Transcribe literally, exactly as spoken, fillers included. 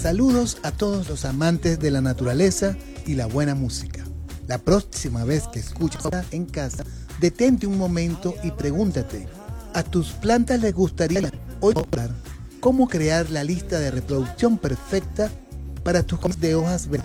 Saludos a todos los amantes de la naturaleza y la buena música. La próxima vez que escuches en casa, detente un momento y pregúntate, ¿a tus plantas les gustaría hoy cómo crear la lista de reproducción perfecta para tus de hojas verdes?